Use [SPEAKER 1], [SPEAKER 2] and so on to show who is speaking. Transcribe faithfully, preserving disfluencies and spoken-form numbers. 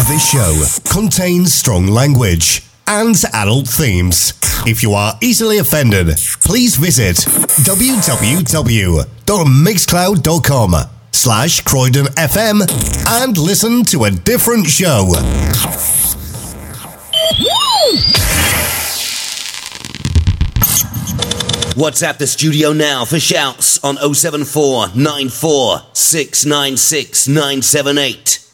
[SPEAKER 1] This show contains strong language and adult themes. If you are easily offended, please visit www.mixcloud.com slash Croydon F M and listen to a different show.
[SPEAKER 2] WhatsApp the studio now for shouts on oh seven four nine four six nine six nine seven eight.